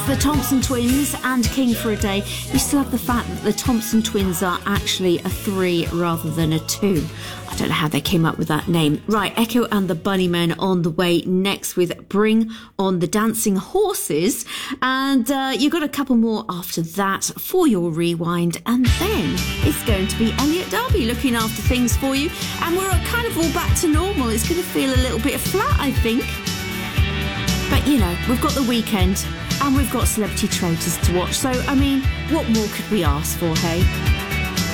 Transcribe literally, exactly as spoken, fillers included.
The Thompson Twins and King for a Day. You still have the fact that the Thompson Twins are actually a three rather than a two. I don't know how they came up with that name. Right, Echo and the Bunnymen on the way next with Bring on the Dancing Horses. And uh, you've got a couple more after that for your rewind. And then it's going to be Elliot Derby looking after things for you. And we're kind of all back to normal. It's going to feel a little bit flat, I think. But, you know, we've got the weekend and we've got Celebrity Traitors to watch. So, I mean, what more could we ask for, hey?